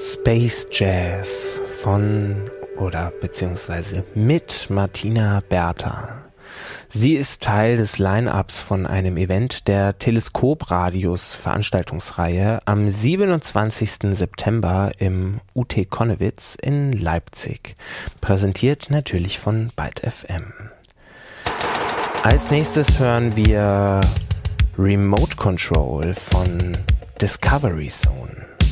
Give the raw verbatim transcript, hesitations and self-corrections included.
Space Jazz von oder beziehungsweise mit Martina Bertha. Sie ist Teil des Line-Ups von einem Event der Teleskop-Radius-Veranstaltungsreihe am siebenundzwanzigsten September im U T Connewitz in Leipzig. Präsentiert natürlich von Byte F M. Als nächstes hören wir Remote Control von Discovery Zone.